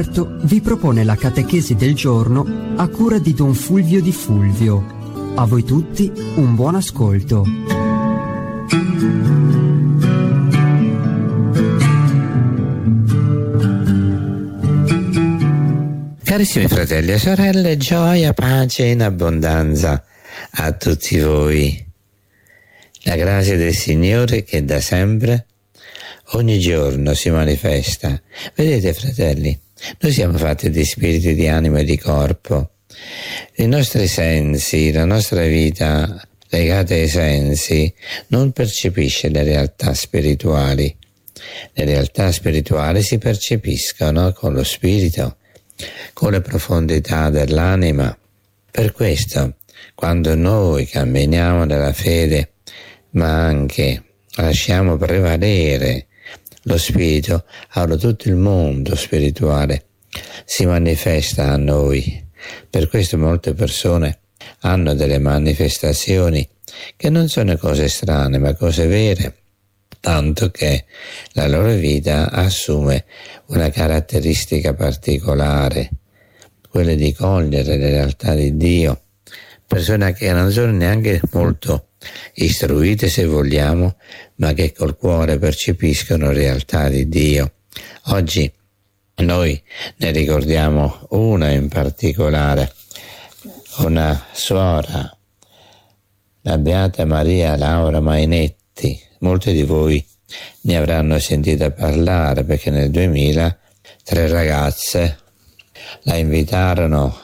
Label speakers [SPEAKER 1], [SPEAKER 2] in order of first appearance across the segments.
[SPEAKER 1] Vi propone la catechesi del giorno a cura di Don Fulvio Di Fulvio. A voi tutti un buon ascolto.
[SPEAKER 2] Carissimi fratelli e sorelle, gioia, pace in abbondanza a tutti voi. La grazia del Signore che da sempre, ogni giorno si manifesta. Vedete fratelli, noi siamo fatti di spirito, di anima e di corpo. I nostri sensi, la nostra vita legata ai sensi non percepisce le realtà spirituali. Le realtà spirituali si percepiscono con lo spirito, con le profondità dell'anima. Per questo, quando noi camminiamo nella fede, ma anche lasciamo prevalere lo spirito, allora tutto il mondo spirituale si manifesta a noi. Per questo molte persone hanno delle manifestazioni che non sono cose strane, ma cose vere, tanto che la loro vita assume una caratteristica particolare, quella di cogliere le realtà di Dio. Persone che non sono neanche molto istruite, se vogliamo, ma che col cuore percepiscono realtà di Dio. Oggi noi ne ricordiamo una in particolare, una suora, la Beata Maria Laura Mainetti. Molti di voi ne avranno sentito parlare perché nel 2000 3 ragazze la invitarono,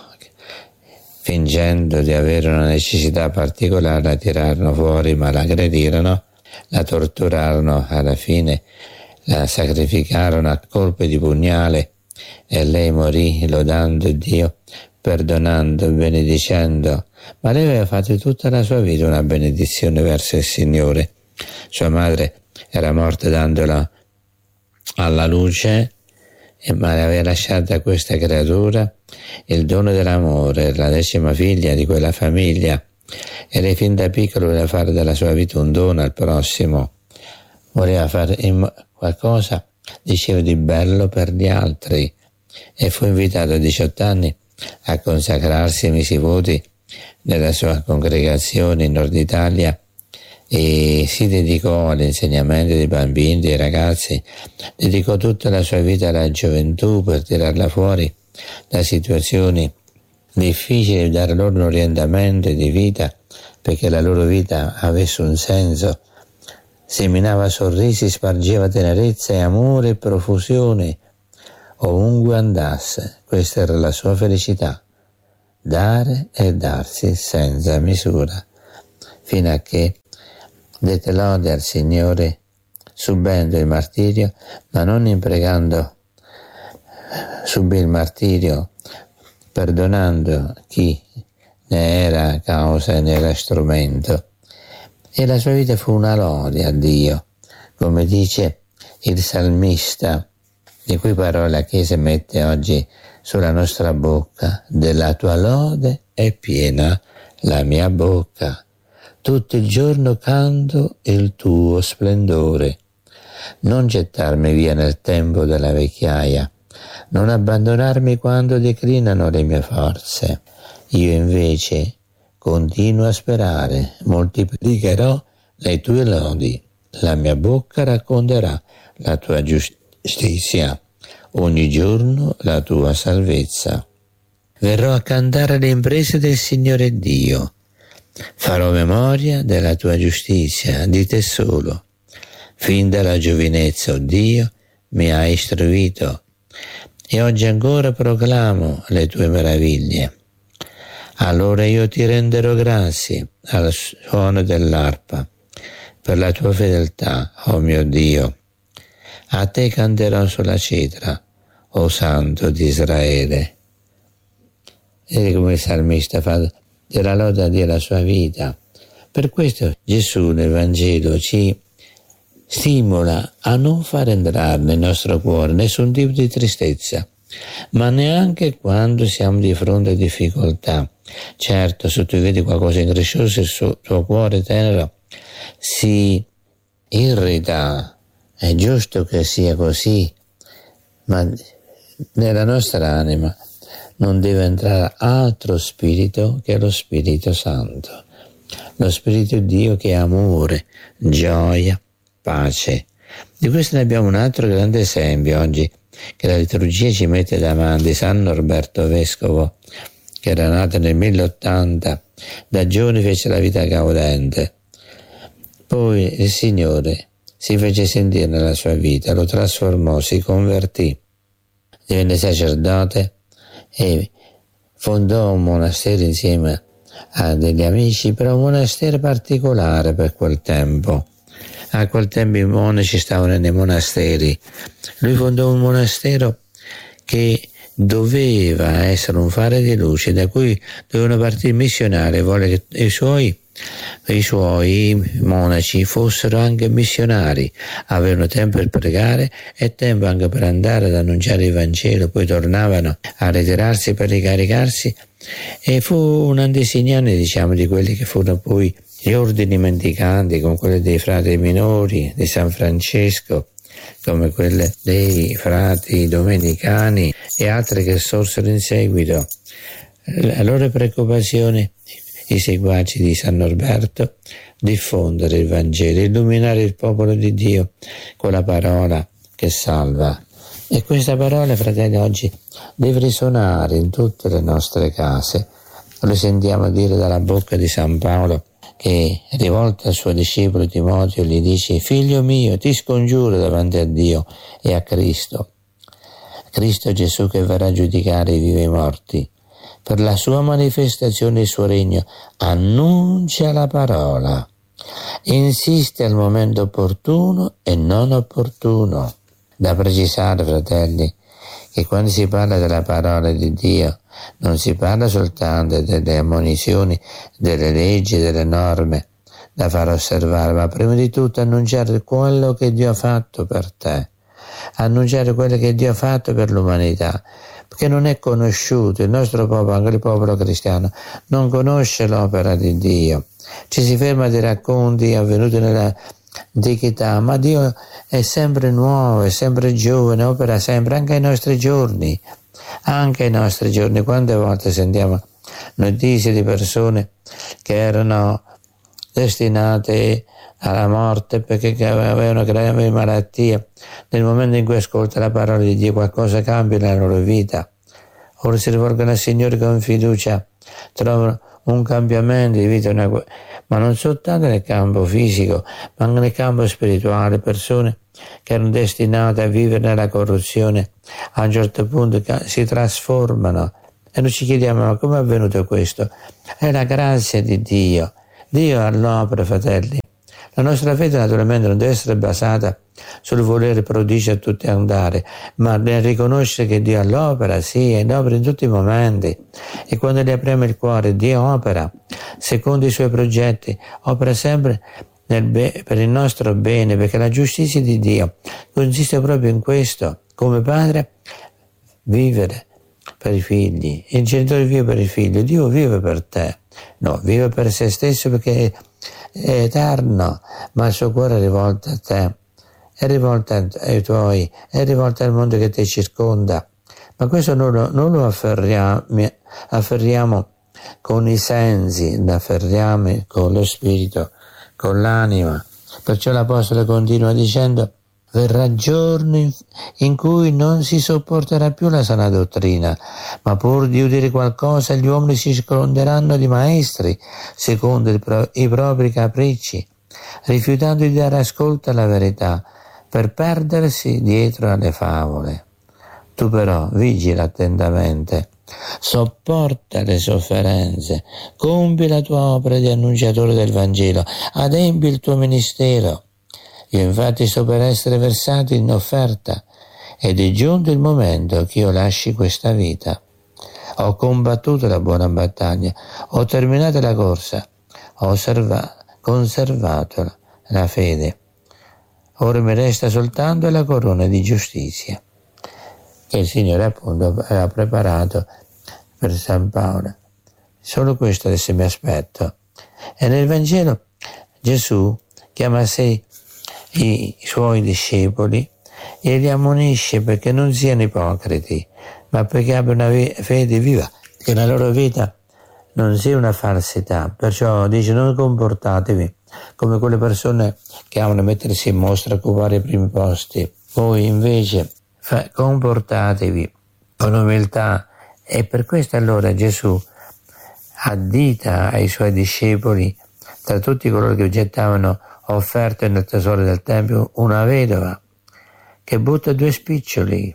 [SPEAKER 2] fingendo di avere una necessità particolare, la tirarono fuori, ma la aggredirono, la torturarono, alla fine la sacrificarono a colpi di pugnale e lei morì lodando Dio, perdonando, benedicendo. Ma lei aveva fatto tutta la sua vita una benedizione verso il Signore. Sua madre era morta dandola alla luce, ma le aveva lasciata questa creatura il dono dell'amore, la 10ª figlia di quella famiglia, e lei fin da piccolo voleva fare della sua vita un dono al prossimo, voleva fare qualcosa, diceva, di bello per gli altri, e fu invitato a 18 anni a consacrarsi, mise i voti nella sua congregazione in Nord Italia e si dedicò all'insegnamento dei bambini, dei ragazzi, dedicò tutta la sua vita alla gioventù per tirarla fuori da situazioni difficili, dare loro un orientamento di vita perché la loro vita avesse un senso. Seminava sorrisi, spargeva tenerezza e amore e profusione ovunque andasse. Questa era la sua felicità, dare e darsi senza misura, fino a che dette lode al Signore subendo il martirio, ma non imprecando subì il martirio, perdonando chi ne era causa e ne era strumento. E la sua vita fu una lode a Dio, come dice il salmista, di cui parole la Chiesa mette oggi sulla nostra bocca: della tua lode è piena la mia bocca, tutto il giorno canto il tuo splendore. Non gettarmi via nel tempo della vecchiaia, non abbandonarmi quando declinano le mie forze. Io invece continuo a sperare, moltiplicherò le tue lodi, la mia bocca racconterà la tua giustizia, ogni giorno la tua salvezza. Verrò a cantare le imprese del Signore Dio, farò memoria della tua giustizia, di te solo. Fin dalla giovinezza, oh Dio, mi hai istruito, e oggi ancora proclamo le tue meraviglie. Allora io ti renderò grazie al suono dell'arpa per la tua fedeltà, oh mio Dio. A te canterò sulla cetra, o Santo di Israele. Vedi come il salmista fa della lode a Dio la sua vita. Per questo Gesù nel Vangelo ci stimola a non far entrare nel nostro cuore nessun tipo di tristezza, ma neanche quando siamo di fronte a difficoltà. Certo, se tu vedi qualcosa in increscioso, il tuo cuore tenero si irrita, è giusto che sia così, ma nella nostra anima non deve entrare altro spirito che lo Spirito Santo, lo Spirito di Dio che è amore, gioia, pace. Di questo ne abbiamo un altro grande esempio oggi, che la liturgia ci mette davanti. San Norberto Vescovo, che era nato nel 1080, da giovane fece la vita gaudente. Poi il Signore si fece sentire nella sua vita, lo trasformò, si convertì, divenne sacerdote e fondò un monastero insieme a degli amici, però un monastero particolare per quel tempo. A quel tempo i monaci stavano nei monasteri. Lui fondò un monastero che doveva essere un faro di luce da cui dovevano partire missionari. Vuole che i suoi monaci fossero anche missionari, avevano tempo per pregare e tempo anche per andare ad annunciare il Vangelo, poi tornavano a ritirarsi per ricaricarsi, e fu un antesignano, diciamo, di quelli che furono poi gli ordini mendicanti, come quelli dei frati minori di San Francesco, come quelle dei frati domenicani e altre che sorsero in seguito. La loro preoccupazione, i seguaci di San Norberto, diffondere il Vangelo, illuminare il popolo di Dio con la parola che salva. E questa parola, fratelli, oggi deve risuonare in tutte le nostre case. Lo sentiamo dire dalla bocca di San Paolo, che rivolto al suo discepolo Timoteo gli dice: figlio mio, ti scongiuro davanti a Dio e a Cristo Gesù, che verrà a giudicare i vivi e i morti, per la sua manifestazione e il suo regno, annuncia la parola, insiste al momento opportuno e non opportuno. Da precisare, fratelli, che quando si parla della parola di Dio non si parla soltanto delle ammonizioni, delle leggi, delle norme da far osservare, ma prima di tutto annunciare quello che Dio ha fatto per te, annunciare quello che Dio ha fatto per l'umanità, perché non è conosciuto. Il nostro popolo, anche il popolo cristiano, non conosce l'opera di Dio. Ci si ferma dei racconti avvenuti nell'antichità, ma Dio è sempre nuovo, è sempre giovane, opera sempre, anche ai nostri giorni. Anche ai nostri giorni, quante volte sentiamo notizie di persone che erano destinate alla morte perché avevano grave malattia. Nel momento in cui ascolta la parola di Dio, qualcosa cambia nella loro vita. Ora si rivolgono al Signore con fiducia, trovano un cambiamento di vita, ma non soltanto nel campo fisico, ma anche nel campo spirituale. Persone che erano destinate a vivere nella corruzione, a un certo punto si trasformano, e noi ci chiediamo: ma come è avvenuto questo? È la grazia di Dio. Dio all'opera, fratelli. La nostra fede naturalmente non deve essere basata sul volere prodigio a tutti andare, ma nel riconoscere che Dio all'opera, sì, è l'opera in tutti i momenti, e quando le apriamo il cuore, Dio opera secondo i suoi progetti, opera sempre per il nostro bene, perché la giustizia di Dio consiste proprio in questo: come padre vivere per i figli, il genitore vive per il figlio, Dio vive per te, no, vive per se stesso perché è eterno, ma il suo cuore è rivolto a te, è rivolto ai tuoi, è rivolto al mondo che ti circonda. Ma questo non lo afferriamo con i sensi, lo afferriamo con lo spirito, con l'anima. Perciò l'Apostolo continua dicendo: verrà giorno in cui non si sopporterà più la sana dottrina, ma pur di udire qualcosa gli uomini si circonderanno di maestri secondo i propri capricci, rifiutando di dare ascolto alla verità per perdersi dietro alle favole. Tu però vigila attentamente, sopporta le sofferenze, compi la tua opera di annunciatore del Vangelo, adempi il tuo ministero. Io infatti sto per essere versato in offerta, ed è giunto il momento che io lasci questa vita. Ho combattuto la buona battaglia, ho terminato la corsa, ho conservato la fede. Ora mi resta soltanto la corona di giustizia, che il Signore appunto aveva preparato per San Paolo. Solo questo adesso mi aspetto. E nel Vangelo Gesù chiama a sé i suoi discepoli e li ammonisce perché non siano ipocriti, ma perché abbiano una fede viva, che la loro vita non sia una falsità. Perciò dice: non comportatevi come quelle persone che amano mettersi in mostra, occupare i primi posti. Voi invece comportatevi con umiltà. E per questo allora Gesù addita ai suoi discepoli, tra tutti coloro che gettavano offerte nel tesoro del Tempio, una vedova che butta 2 spiccioli.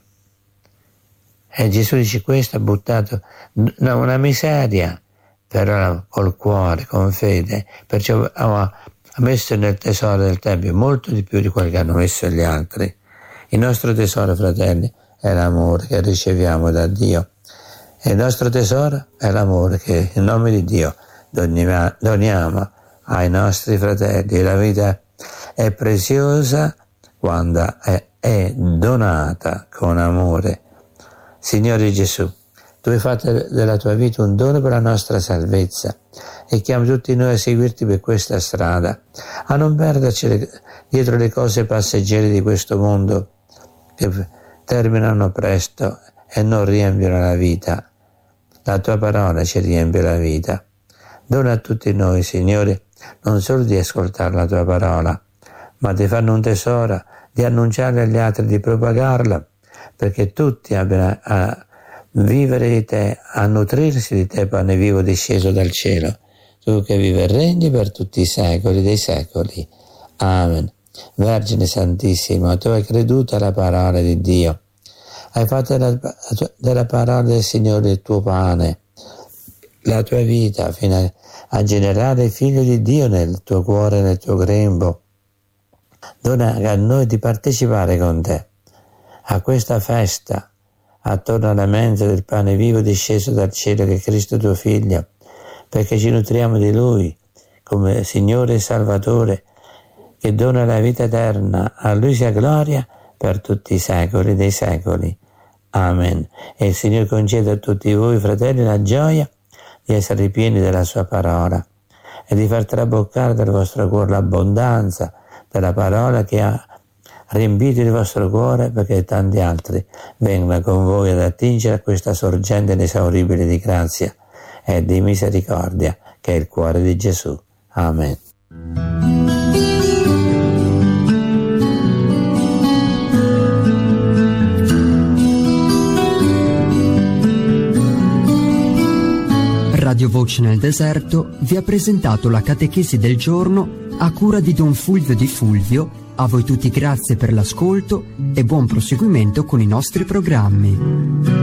[SPEAKER 2] E Gesù dice: questo ha buttato una miseria, però col cuore, con fede, perciò ha messo nel tesoro del Tempio molto di più di quello che hanno messo gli altri. Il nostro tesoro, fratelli, è l'amore che riceviamo da Dio. E il nostro tesoro è l'amore che in nome di Dio doniamo ai nostri fratelli. La vita è preziosa quando è donata con amore. Signore Gesù, tu hai fatto della tua vita un dono per la nostra salvezza e chiami tutti noi a seguirti per questa strada, a non perderci dietro le cose passeggere di questo mondo che terminano presto e non riempiono la vita. La tua parola ci riempie la vita. Dona a tutti noi, Signore, non solo di ascoltare la tua parola, ma di farne un tesoro, di annunciarla agli altri, di propagarla, perché tutti abbiano a vivere di te, a nutrirsi di te, pane vivo disceso dal cielo, tu che vivi e regni per tutti i secoli dei secoli. Amen. Vergine Santissima, tu hai creduto alla parola di Dio, hai fatto della parola del Signore il tuo pane, la tua vita, fino a generare il Figlio di Dio nel tuo cuore, nel tuo grembo. Dona a noi di partecipare con te a questa festa attorno alla mensa del pane vivo disceso dal cielo, che è Cristo tuo Figlio, perché ci nutriamo di Lui come Signore e Salvatore, che dona la vita eterna. A Lui sia gloria per tutti i secoli dei secoli. Amen. E il Signore conceda a tutti voi, fratelli, la gioia di essere pieni della sua parola e di far traboccare dal vostro cuore l'abbondanza della parola che ha riempito il vostro cuore, perché tanti altri vengano con voi ad attingere a questa sorgente inesauribile di grazia e di misericordia che è il cuore di Gesù. Amen.
[SPEAKER 1] Radio Voce nel Deserto vi ha presentato la catechesi del giorno a cura di Don Fulvio Di Fulvio. A voi tutti grazie per l'ascolto e buon proseguimento con i nostri programmi.